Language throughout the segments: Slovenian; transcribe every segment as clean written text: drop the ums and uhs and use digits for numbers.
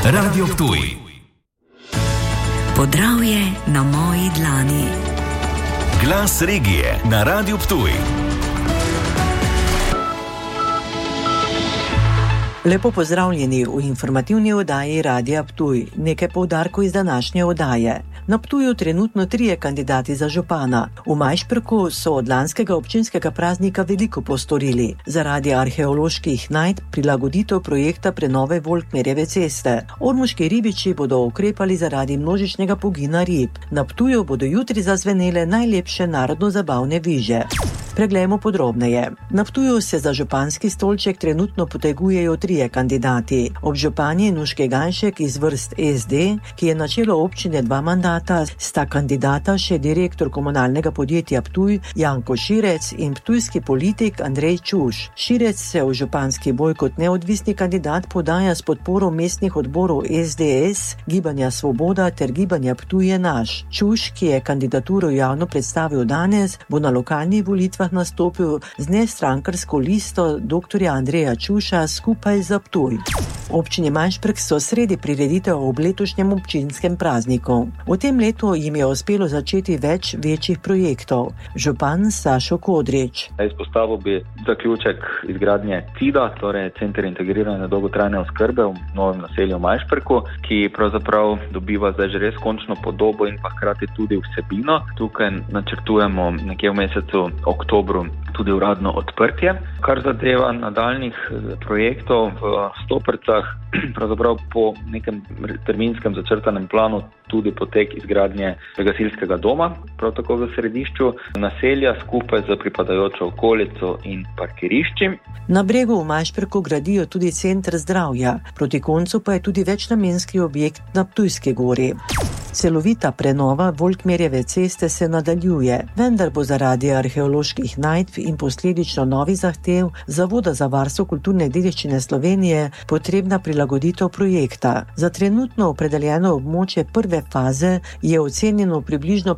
Radio Ptuj. Podravje na moji dlani. Glas regije na Radio Ptuj. Lepo pozdravljeni v informativni oddaji Radia Ptuj. Nekaj poudarkov iz današnje oddaje. Na Ptuju trenutno 3 kandidati za župana. V Majšperku so od lanskega občinskega praznika veliko postorili. Zaradi arheoloških najdb prilagoditev projekta prenove Volkmerjeve ceste. Ormoški ribiči bodo ukrepali zaradi množičnega pogina rib. Na Ptuju bodo jutri zazvenele najlepše narodno-zabavne viže. Preglejmo podrobneje. Na Ptuju se za županski stolček trenutno potegujejo 3 kandidati. Ob županji Nuške Gajšek iz vrst SD, ki je na čelu občine 2 mandata, sta kandidata še direktor komunalnega podjetja Ptuj Janko Širec in ptujski politik Andrej Čuš. Širec se v županski boj kot neodvisni kandidat podaja s podporo mestnih odborov SDS, Gibanja Svoboda ter Gibanja Ptuj je naš. Čuš, ki je kandidaturo javno predstavil danes, bo na lokalnih volitvah nastopil z nestrankarsko listo dr. Andreja Čuša skupaj za Ptuj. Občini Majšperk so sredi prireditev ob letošnjem občinskem prazniku. V tem letu jim je uspelo začeti več večjih projektov. Župan Sašo Kodrič. Izpostavil bi zaključek izgradnje CID-a, torej Center integrirane dolgotrajne oskrbe v novem naselju Majšperku, ki pravzaprav dobiva zdaj že res končno podobo in pa hkrati tudi vsebino. Tukaj načrtujemo nekje v mesecu oktobru tudi uradno odprtje. Kar zadeva nadaljnih projektov v Stopercah, pravzaprav po nekem terminskem začrtanem planu tudi potek izgradnje gasilskega doma, prav tako v središču naselja skupaj z pripadajočo okolico in parkirišči. Na Bregu v Majšperku gradijo tudi center zdravja, proti koncu pa je tudi večnamenski objekt na Ptujski gori. Celovita prenova Volkmerjeve ceste se nadaljuje, vendar bo zaradi arheoloških najdb in posledično novih zahtev Zavoda za varstvo kulturne dediščine Slovenije potrebna prilagoditev projekta. Za trenutno opredeljeno območje prve faze je ocenjeno približno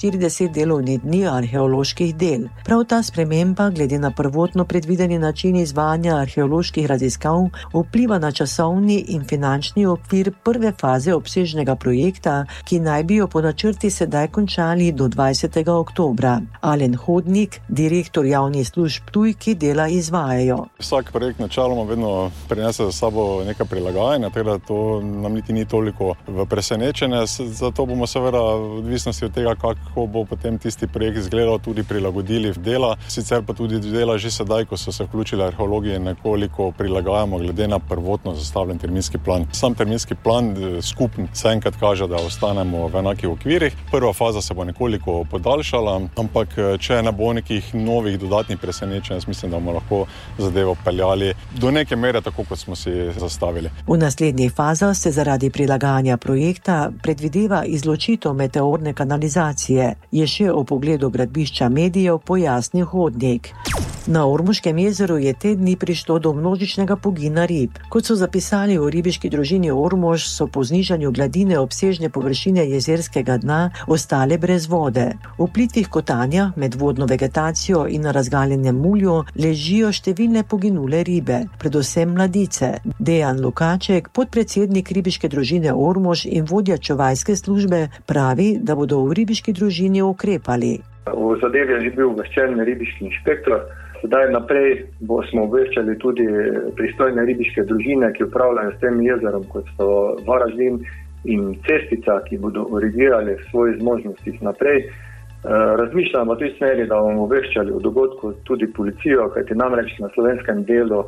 45 delovnih dni arheoloških del. Prav ta sprememba glede na prvotno predvideni način izvajanja arheoloških raziskav vpliva na časovni in finančni okvir prve faze obsežnega projekta, ki naj bi jo po načrti sedaj končali do 20. oktobra. Alen Hodnik, direktor javnih služb Ptuj, ki dela izvajajo. Vsak projekt načeloma vedno prinese za sabo nekaj prilagajanja, tako da to nam niti ni toliko v presenečenje. Zato bomo seveda v odvisnosti od tega, kako bo potem tisti projekt izgledal, tudi prilagodili dela. Sicer pa tudi dela že sedaj, ko so se vključili arheologi, nekoliko prilagajamo glede na prvotno zastavljen terminski plan. Sam terminski plan skupen se enkrat kaže, da ostanemo v enakih okvirih. Prva faza se bo nekoliko podaljšala, ampak če ne bo nekih novih dodatnih presenečenj, mislim, da bomo lahko zadevo peljali do neke mere tako, kot smo si zastavili. V naslednjih fazah se zaradi prilagajanja projekta predvideva izločitev meteorne kanalizacije, je še o pogledu gradbišča medijev pojasnil Hodnik. Na Ormoškem jezeru je te dni prišlo do množičnega pogina rib. Kot so zapisali v ribiški družini Ormož, so po znižanju gladine obsežne površine jezerskega dna ostale brez vode. V plitvih kotanjah med vodno vegetacijo in na razgaljenem mulju ležijo številne poginule ribe, predvsem mladice. Dejan Lukaček, podpredsednik ribiške družine Ormož in vodja čuvajske službe, pravi, da bodo v ribiški družini ukrepali. V zadevi je že bil obveščen ribiški inšpektor. Sedaj naprej smo obveščali tudi pristojne ribiške družine, ki upravljajo s tem jezerom, kot so Varaždin in Cestica, ki bodo urigirali svoje zmožnostih naprej. Razmišljamo v tej smeri, da bomo obveščali o dogodku tudi policijo, kajti namreč na slovenskem delu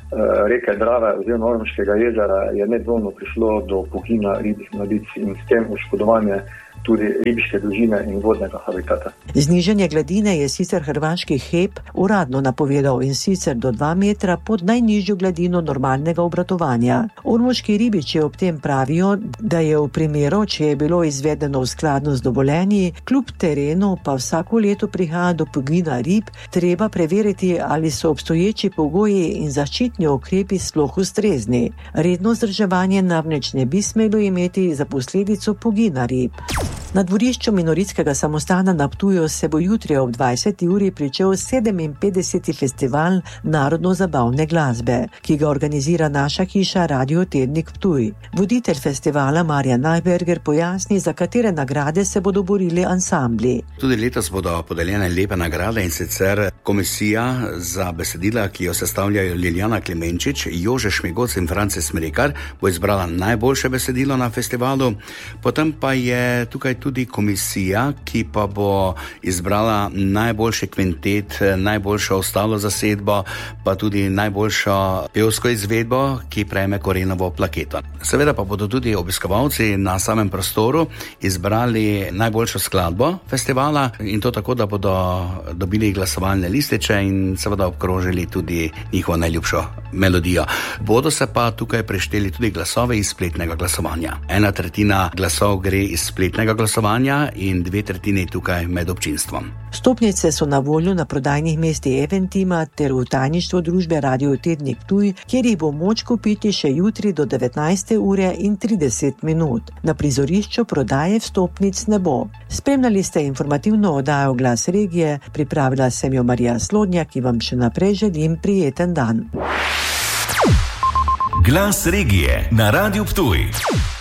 reke Drave oziroma Ormoškega jezera je nedvomno prišlo do pogina ribjih mladic in s tem oškodovanje tudi ribiške družine in vodnega habitata. Znižanje gladine je sicer hrvaški HEP uradno napovedal, in sicer do 2 metra pod najnižjo gladino normalnega obratovanja. Ormoški ribiči ob tem pravijo, da je v primeru, če je bilo izvedeno v skladno z dovoljenji, kljub terenu pa vsako leto prihaja do pogina rib, treba preveriti, ali so obstoječi pogoji in zaščitni ukrepi sploh ustrezni. Redno vzdrževanje namreč ne bi smelo imeti za posledico pogina rib. Na dvorišču Minoritskega samostana na Ptuju se bo jutri ob 20. uri pričel 57. festival narodno-zabavne glasbe, ki ga organizira naša hiša Radio Tednik Ptuj. Voditelj festivala Marjan Najberger pojasni, za katere nagrade se bodo borili ansambli. Tudi letos bodo podeljene lepe nagrade, in sicer komisija za besedila, ki jo sestavljajo Liljana Klemenčič, Jože Šmigoc in Frances Smrekar, bo izbrala najboljše besedilo na festivalu. Potem pa je tukaj tudi komisija, ki pa bo izbrala najboljši kvintet, najboljšo ostalo zasedbo, pa tudi najboljšo pevsko izvedbo, ki prejme Korenovo plaketo. Seveda pa bodo tudi obiskovalci na samem prostoru izbrali najboljšo skladbo festivala, in to tako, da bodo dobili glasovalne lističe in seveda obkrožili tudi njihovo najljubšo melodijo. Bodo se pa tukaj prešteli tudi glasove iz spletnega glasovanja. 1/3 glasov gre iz spletnega glasovanja in 2/3 tukaj med občinstvom. Stopnice so na voljo na prodajnih mestih Eventima ter v tajništvu družbe Radio Tednik Ptuj, kjer jih bo moč kupiti še jutri do 19:30. Na prizorišču prodaje vstopnic ne bo. Spremljali ste informativno oddajo Glas regije, pripravila sem jo Marija Slodnjak, ki vam še naprej želim prijeten dan. Glas regije na Radiu Ptuj.